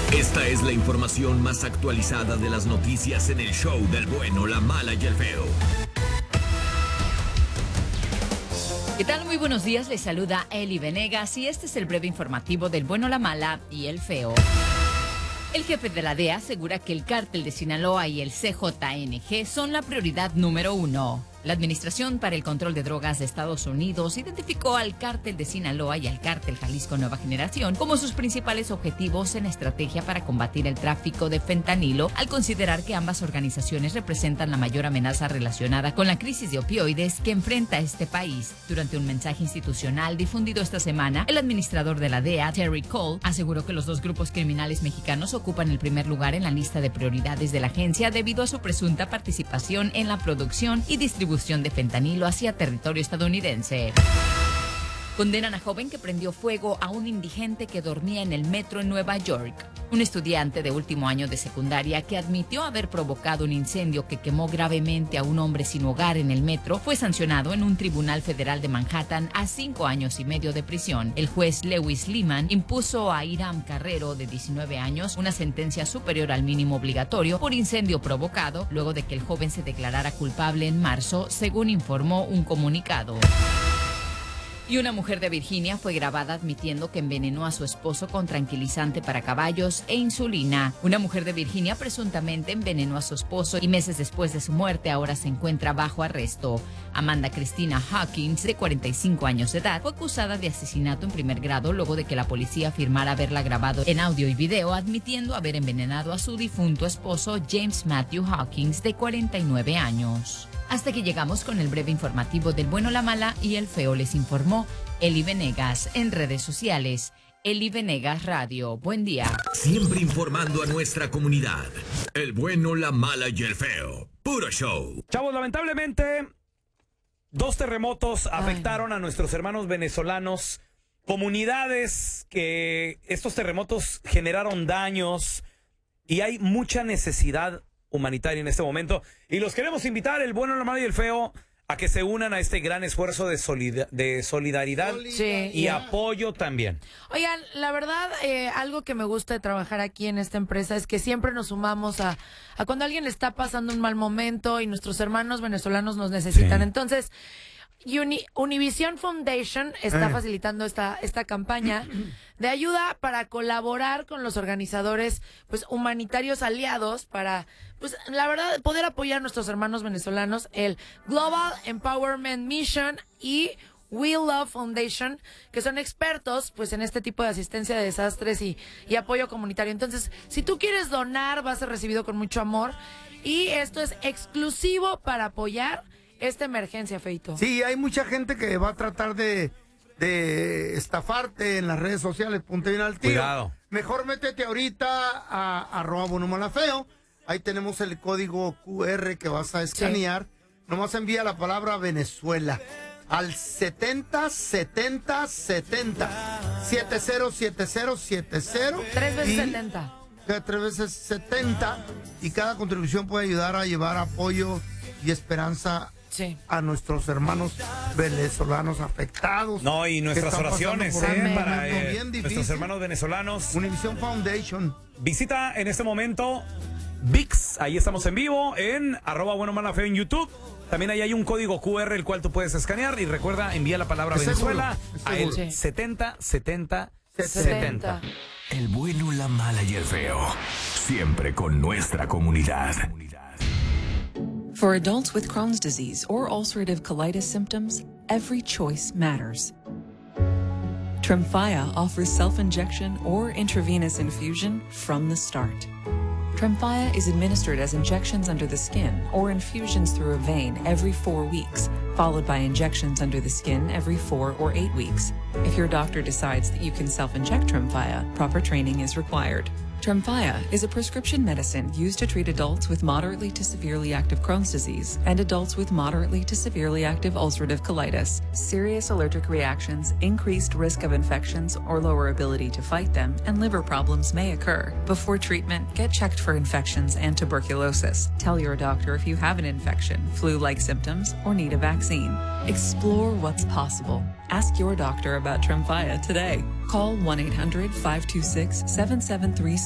Esta es la información más actualizada de las noticias en el show del bueno, la mala y el feo. ¿Qué tal? Muy buenos días, les saluda Eli Venegas y este es el breve informativo del bueno, la mala y el feo. El jefe de la DEA asegura que el cártel de Sinaloa y el CJNG son la prioridad número 1. La Administración para el Control de Drogas de Estados Unidos identificó al cártel de Sinaloa y al cártel Jalisco Nueva Generación como sus principales objetivos en estrategia para combatir el tráfico de fentanilo, al considerar que ambas organizaciones representan la mayor amenaza relacionada con la crisis de opioides que enfrenta este país. Durante un mensaje institucional difundido esta semana, el administrador de la DEA, Terry Cole, aseguró que los dos grupos criminales mexicanos ocupan el primer lugar en la lista de prioridades de la agencia debido a su presunta participación en la producción y distribución de fentanilo hacia territorio estadounidense. Condenan a joven que prendió fuego a un indigente que dormía en el metro en Nueva York. Un estudiante de último año de secundaria que admitió haber provocado un incendio que quemó gravemente a un hombre sin hogar en el metro fue sancionado en un tribunal federal de Manhattan a 5 años y medio de prisión. El juez Lewis Lehman impuso a Hiram Carrero, de 19 años, una sentencia superior al mínimo obligatorio por incendio provocado, luego de que el joven se declarara culpable en marzo, según informó un comunicado. Y una mujer de Virginia fue grabada admitiendo que envenenó a su esposo con tranquilizante para caballos e insulina. Una mujer de Virginia presuntamente envenenó a su esposo y meses después de su muerte ahora se encuentra bajo arresto. Amanda Christina Hawkins, de 45 años de edad, fue acusada de asesinato en primer grado luego de que la policía afirmara haberla grabado en audio y video, admitiendo haber envenenado a su difunto esposo James Matthew Hawkins, de 49 años. Hasta que llegamos con el breve informativo del bueno, la mala y el feo, les informó Eli Venegas. En redes sociales, Eli Venegas Radio. Buen día. Siempre informando a nuestra comunidad. El bueno, la mala y el feo. Puro show. Chavos, lamentablemente, 2 terremotos afectaron a nuestros hermanos venezolanos. Comunidades que estos terremotos generaron daños y hay mucha necesidad humanitaria en este momento. Y los queremos invitar, el bueno, la mala y el feo, a que se unan a este gran esfuerzo de solidaridad y apoyo también. Oigan, la verdad, algo que me gusta de trabajar aquí en esta empresa es que siempre nos sumamos a cuando alguien le está pasando un mal momento y nuestros hermanos venezolanos nos necesitan. Sí. Entonces, Univision Foundation está facilitando esta campaña de ayuda para colaborar con los organizadores pues humanitarios aliados para, pues la verdad, poder apoyar a nuestros hermanos venezolanos, el Global Empowerment Mission y We Love Foundation, que son expertos pues en este tipo de asistencia de desastres y apoyo comunitario. Entonces, si tú quieres donar, vas a ser recibido con mucho amor y esto es exclusivo para apoyar esta emergencia, Feito. Sí, hay mucha gente que va a tratar de estafarte en las redes sociales. Ponte bien al tiro. Cuidado. Mejor métete ahorita a @buenomalafeo. Ahí tenemos el código QR que vas a escanear. Sí. Nomás envía la palabra Venezuela al 707070 707070. 3 veces 70. 3 veces 70. Y cada contribución puede ayudar a llevar apoyo y esperanza a nuestros hermanos venezolanos afectados. No, y nuestras oraciones para nuestros hermanos venezolanos. Univision Foundation. Visita en este momento VIX, ahí estamos en vivo en @buenomalafeo en YouTube. También ahí hay un código QR el cual tú puedes escanear y recuerda, envía la palabra Venezuela a el 707070. El bueno, la mala y el feo. Siempre con nuestra comunidad. For adults with Crohn's disease or ulcerative colitis symptoms, every choice matters. Tremfya offers self-injection or intravenous infusion from the start. Tremfya is administered as injections under the skin or infusions through a vein every 4 weeks, followed by injections under the skin every 4 or 8 weeks. If your doctor decides that you can self-inject Tremfya, proper training is required. Tremfya is a prescription medicine used to treat adults with moderately to severely active Crohn's disease and adults with moderately to severely active ulcerative colitis. Serious allergic reactions, increased risk of infections or lower ability to fight them, and liver problems may occur. Before treatment, get checked for infections and tuberculosis. Tell your doctor if you have an infection, flu-like symptoms, or need a vaccine. Explore what's possible. Ask your doctor about Tremfya today. Call 1-800-526-7736